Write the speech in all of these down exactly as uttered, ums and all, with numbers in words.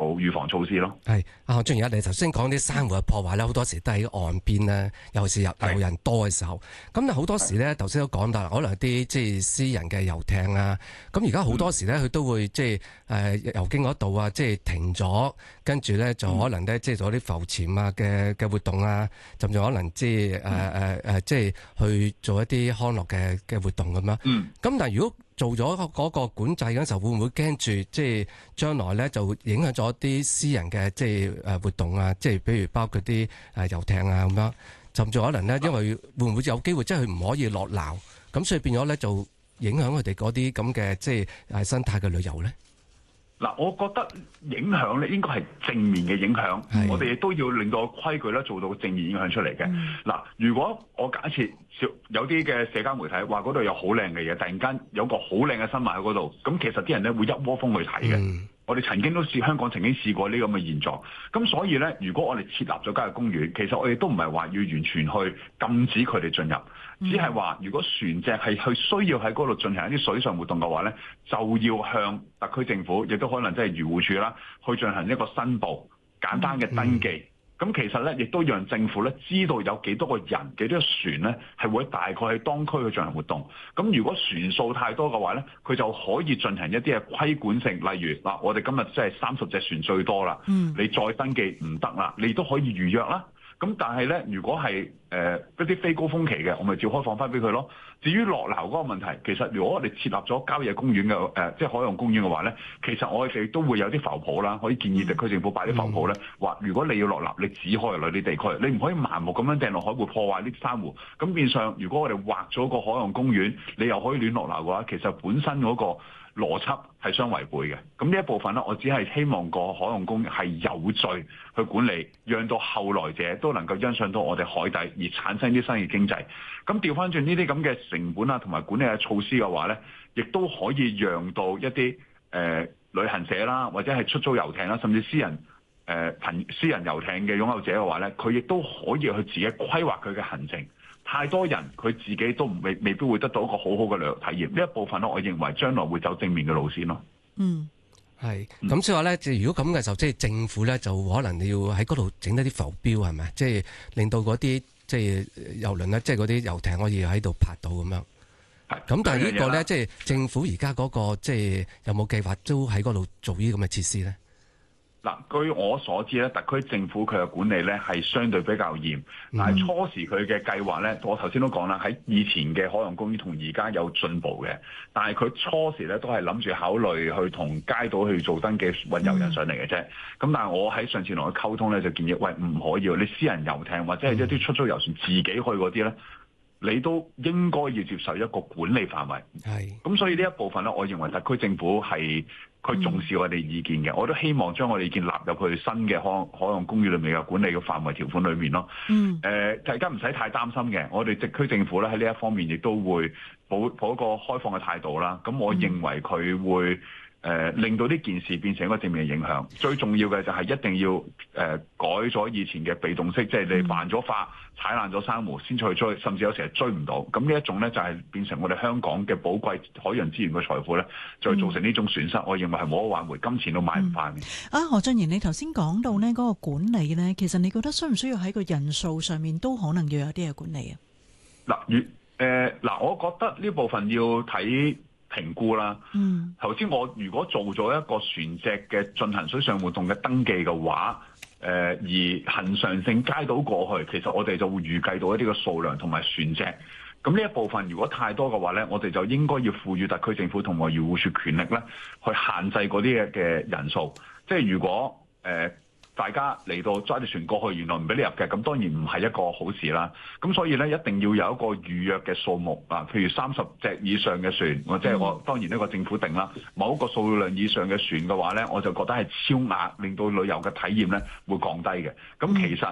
預防措施咯。 係啊，何俊賢，你頭先講啲珊瑚嘅破壞咧，好多時都喺岸邊咧，尤其是遊遊人多嘅時候。咁但好多時咧，頭先都講到，可能啲即係私人嘅遊艇啊，咁而家好多時咧，佢都會即係誒遊經嗰度啊，即係停咗，跟住咧就可能咧即係做啲浮潛啊嘅嘅活動啊，甚至可能即係誒誒誒，即係去做一啲康樂嘅嘅活動咁樣。嗯。咁但係如果做咗嗰個管制嗰陣時候，會唔會驚住即係將來咧就影響咗啲私人嘅即係誒活動啊？即係比如包括啲誒遊艇啊咁樣，甚至可能咧，因為會唔會有機會即係佢唔可以落錨，咁所以變咗咧就影響佢哋嗰啲咁嘅即係誒生態嘅旅遊咧？ 嗱，我覺得影響咧應該係正面嘅影響，我哋亦都要令到規矩咧做到正面影響出嚟嘅。嗱、嗯，如果我假設有啲嘅社交媒體話嗰度有好靚嘅嘢，突然間有個好靚嘅新聞喺嗰度，咁其實啲人咧會一窩蜂去睇嘅。嗯、我哋曾經都試香港曾經試過呢咁嘅現狀，咁所以咧，如果我哋設立咗郊野公園，其實我哋都唔係話要完全去禁止佢哋進入。只係話，如果船隻係去需要喺嗰度進行一啲水上活動嘅話咧，就要向特區政府，亦都可能即係漁護署啦，去進行一個申報、簡單嘅登記。咁、嗯、其實咧，亦都讓政府咧知道有幾多個人、幾多個船咧係會大概喺當區去進行活動。咁如果船數太多嘅話咧，佢就可以進行一啲嘅規管性，例如嗱，我哋今日即係三十隻船最多啦，嗯、你再登記唔得啦，你都可以預約啦。咁但係咧，如果係誒一啲非高峰期嘅，我咪照開放翻俾佢咯。至於落錨嗰個問題，其實如果我哋設立咗郊野公園嘅誒、呃，即係海洋公園嘅話咧，其實我哋都會有啲浮泡啦，可以建議特區政府擺啲浮泡咧，話如果你要落錨，你只可以來啲地區，你唔可以盲目咁樣掟落海，會破壞啲珊瑚。咁變相，如果我哋劃咗個海洋公園，你又可以亂落錨嘅話，其實本身嗰個邏輯係相違背嘅，咁呢一部分呢，我只係希望個海洋公園係有序去管理，讓到後來者都能夠欣賞到我哋海底，而產生啲新嘅經濟。咁調翻轉呢啲咁嘅成本啊，同埋管理嘅措施嘅話呢，亦都可以讓到一啲誒、呃、旅行社啦，或者係出租遊艇啦，甚至私人誒朋、呃、私人遊艇嘅擁有者嘅話呢，佢亦都可以去自己規劃佢嘅行程。太多人佢自己都未未必會得到一個好好嘅旅遊體驗，呢一部分咧，我認為將來會走正面嘅路線咯。嗯，係。咁所以話咧，即係如果咁嘅時候，即係政府咧就可能你要喺嗰度整一啲浮標係咪？即係令到嗰啲即係遊輪咧，即係嗰啲遊艇可以喺度泊到咁樣。係。咁但係呢個咧，即係政府而家嗰個即係有冇計劃都喺嗰度做呢啲咁嘅設施咧？ 嗱，據我所知咧，特區政府佢嘅管理咧係相對比較嚴，但係初時佢嘅計劃咧，我頭先都講啦，喺以前嘅海洋公園同而家有進步嘅，但係佢初時咧都係諗住考慮去同街島去做登記揾遊人上嚟嘅啫。咁、嗯、但係我喺上次同佢溝通咧，就建議喂，唔可以，你私人遊艇或者係一啲出租遊船自己去嗰啲咧，你都應該要接受一個管理範圍。係，咁所以呢一部分咧，我認為特區政府係佢重視我哋意見嘅，我都希望將我哋意見納入去新嘅海海洋公園裏面嘅管理嘅範圍條款裏面咯。嗯，誒、呃，大家唔使太擔心嘅，我哋特區政府咧喺呢一方面亦都會抱抱一個開放嘅態度啦。咁我認為佢會誒、呃、令到呢件事變成一個正面嘅影響。最重要嘅就係一定要誒、呃、改咗以前嘅被動式，即係你犯咗法。踩爛咗珊瑚先再去追，甚至有時係追唔到。咁呢一種咧就係變成我哋香港嘅寶貴海洋資源嘅財富咧，再造成呢種損失。嗯、我認為係冇得挽回，金錢都買唔翻嘅。 啊，何俊賢，你頭先講到呢嗰個管理咧，其實你覺得需唔需要喺個人數上面都可能要有啲嘅管理啊？嗱， 如誒嗱，我覺得呢部分要睇評估啦。嗯，頭先我如果做咗一個船隻嘅進行水上活動嘅登記嘅話。誒、呃、而恆常性街道過去，其實我哋就會預計到一啲嘅數量同埋船隻。咁呢一部分如果太多嘅話咧，我哋就應該要賦予特區政府同埋漁護署權力咧，去限制嗰啲嘅嘅人數。即係如果誒、呃、大家嚟到揸隻船過去，原來唔俾你入嘅，咁當然唔係一個好事啦。咁所以咧，一定要有一個預約嘅數目啊，譬如三十隻以上嘅船，或者係我當然呢個政府定啦。某一個數量以上嘅船嘅話咧，我就覺得係超額，令到旅遊嘅體驗咧會降低嘅。咁其實誒、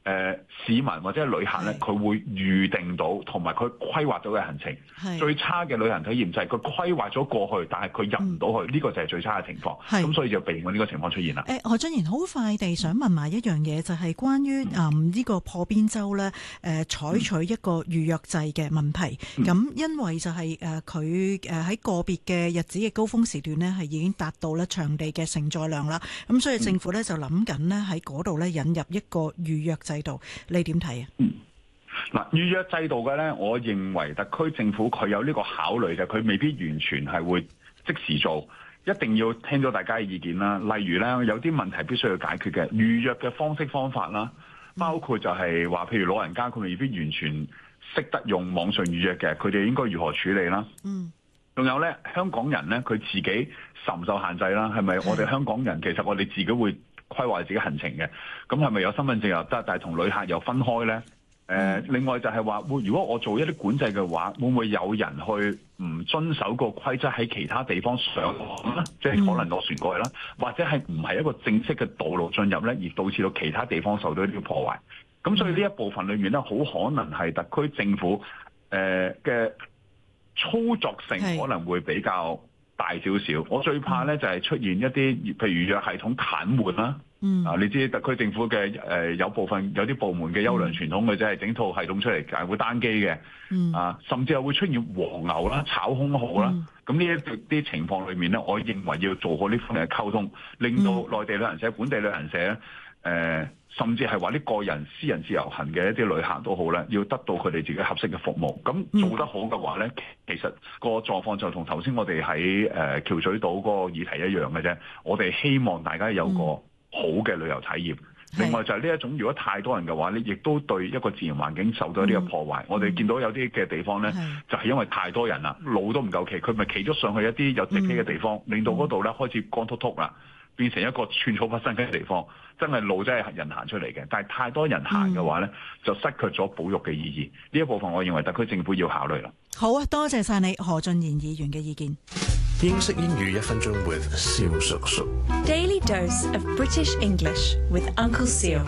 呃、市民或者旅客咧，佢會預定到同埋佢規劃到嘅行程。最差嘅旅行體驗就係佢規劃咗過去，但係佢入唔到去，呢、嗯、個就係最差嘅情況。咁所以就避免呢個情況出現啦。 誒何俊賢好快地想問埋一樣嘢，就係、是、關於誒呢、嗯這個破邊洲咧誒、呃、採取一個預約制嘅問題。咁、嗯、因為就係誒佢誒喺個別嘅日子嘅高峰時段呢，係已經達到咧場地嘅承載量啦。咁所以政府咧就諗緊呢喺嗰度咧引入一個預約制度，你點睇啊？ 嗯嗱，預約制度嘅咧，我認為特區政府佢有呢個考慮嘅，佢未必完全係會即時做，一定要聽到大家嘅意見啦。例如咧，有啲問題必須要解決嘅預約嘅方式方法啦，包括就係話，譬如老人家佢未必完全識得用網上預約嘅，佢哋應該如何處理啦？嗯，仲有咧，香港人咧，佢自己受唔受限制啦？係咪我哋香港人其實我哋自己會規劃自己行程嘅？咁係咪有身份證又得，但係同旅客又分開咧？誒、呃，另外就係話，會如果我做一啲管制嘅話，會唔會有人去唔遵守個規則喺其他地方上岸啦？即係可能落船過去啦，或者係唔係一個正式嘅道路進入咧，而導致到其他地方受到一啲破壞。咁所以呢一部分裏面咧，好可能係特區政府誒嘅操作性可能會比較大少少。我最怕咧就係出現一啲譬如預約系統癱瘓啦。嗯，啊，你知特區政府嘅誒、呃、有部分有啲部門嘅優良傳統嘅啫，係整套系統出嚟，係會單機嘅，嗯，啊，甚至係會出現黃牛啦、炒空號啦，咁呢一啲情況裏面咧，我認為要做好呢方面嘅溝通，令到內地旅行社、本地旅行社咧，誒、呃，甚至係話啲個人私人自由行嘅一啲旅客都好咧，要得到佢哋自己合適嘅服務。咁做得好嘅話咧，其實個狀況就同頭先我哋喺誒橋咀島嗰個議題一樣嘅啫。我哋希望大家有個、嗯好嘅旅遊體驗。另外就係呢一種，如果太多人嘅話咧，亦都對一個自然環境受到一啲嘅破壞。嗯、我哋見到有啲嘅地方咧，就係、是、因為太多人啦，路都唔夠企，佢咪企咗上去一啲有植被嘅地方，嗯、令到嗰度咧開始光禿禿啦，變成一個寸草不生嘅地方。真係路真係人行出嚟嘅，但係太多人行嘅話咧，嗯、就失去咗保育嘅意義。呢一部分我認為特區政府要考慮啦。 好啊，多謝晒你何俊賢議員嘅意見。 英式英語一分鐘 with 蕭叔叔。 Daily dose of British English with Uncle Seal。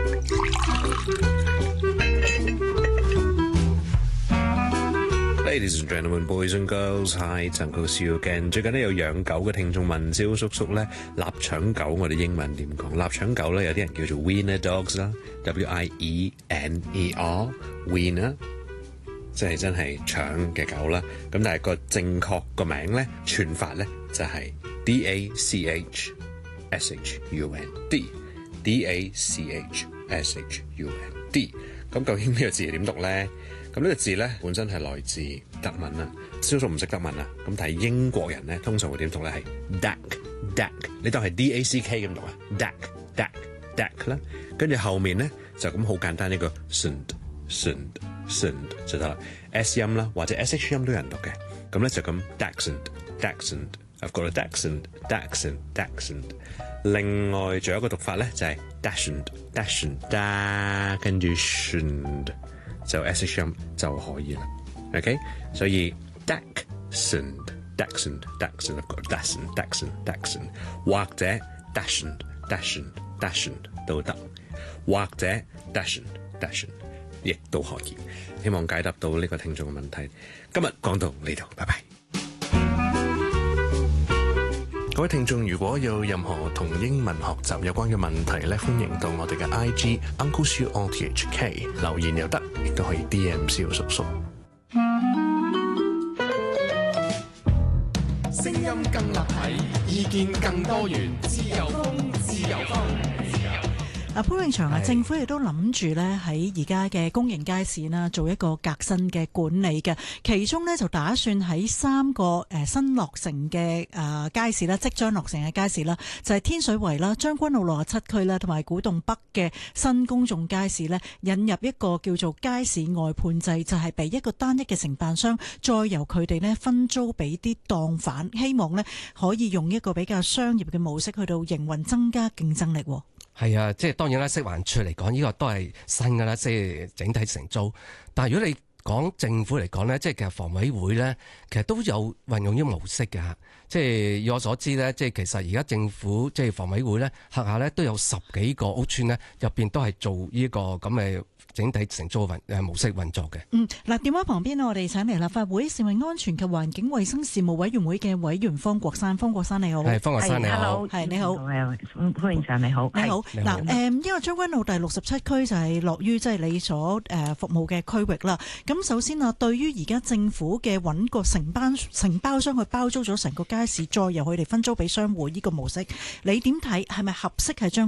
Ladies and gentlemen, boys and girls, hi, it's Uncle Seal again。最近呢有養狗嘅聽眾問蕭叔叔咧，臘腸狗我哋英文點講？臘腸狗咧有啲人叫做 Wiener Dogs 啦 ，W I E N E R，Wiener。即係真係腸嘅狗啦，咁但係個正確個名咧，串法咧就係 D A C H S H U N D，D A C H S H U N D。咁究竟呢個字係點讀咧？咁呢個字咧本身係來自德文啦，少數唔識德文啊。咁但係英國人咧通常會點讀咧係 Dak，Dak， 你當係 D A C K 咁讀啊 ，Dak，Dak，Dak 啦。跟住後面咧就咁好簡單呢個 Sund，Sund。就得啦 ，S 音啦，或者 S H 音都有人讀嘅，咁咧就咁 Dachshund，Dachshund，I've got a Dachshund，Dachshund，Dachshund。另外仲有一個讀法咧就係 Dachshund，Dachshund，Da 跟住 Shund 就 S H 音就可以啦 ，OK？ 所以 Dachshund，Dachshund，Dachshund，I've got a Dachshund，Dachshund，Dachshund， 或者 Dachshund，Dachshund，Dachshund 都得，或者 Dachshund，Dachshund。亦都可以，希望解答到呢個聽眾嘅問題。今日講到呢度，拜拜。各位聽眾，如果有任何同英文學習有關嘅問題咧，歡迎到我哋嘅 I G Uncle Siu O T H K 留言又得，亦都可以 D M 蕭叔叔。 聲音更立體，意見更多元，自由風，自由風。 嗱，潘永祥啊，政府亦都諗住咧喺而家嘅公營街市啦，做一個革新嘅管理嘅，其中咧就打算喺三個誒新落成嘅誒街市啦，即將落成嘅街市啦，就係天水圍啦、將軍澳六十七區啦，同埋古洞北嘅新公眾街市咧，引入一個叫做街市外判制，就係俾一個單一嘅承辦商，再由佢哋咧分租俾啲檔販，希望咧可以用一個比較商業嘅模式去到營運，增加競爭力。 係啊，即係當然啦，食環署嚟講，呢個都係新㗎啦，即係整體承租。但係如果你講政府嚟講咧，即係其實房委會咧，其實都有運用呢個模式嘅。即係以我所知咧，即係其實而家政府即係房委會咧，轄下咧都有十幾個屋邨咧，入邊都係做呢個咁嘅整體承租運誒模式運作嘅。 嗯，嗱，電話旁邊我哋請嚟立法會食物安全及環境衛生事務委員會嘅委員方國珊。方國珊你好。 係方國珊你好。 係你好。 歡迎上你好。 你好。嗱，誒，因為將軍澳第六十七區就係落於即係你所誒服務嘅區域啦。咁首先啊，對於而家政府嘅揾個承包承包商去包租咗成個街市，再由佢哋分租俾商戶呢個模式，你點睇？係咪合適係將